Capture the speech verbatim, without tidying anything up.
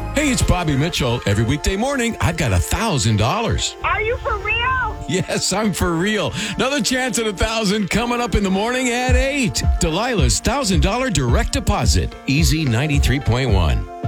Hey, it's Bobby Mitchell. Every weekday morning, I've got one thousand dollars. Are you for real? Yes, I'm for real. Another chance at one thousand dollars coming up in the morning at eight. Delilah's one thousand dollars direct deposit. Easy ninety-three point one.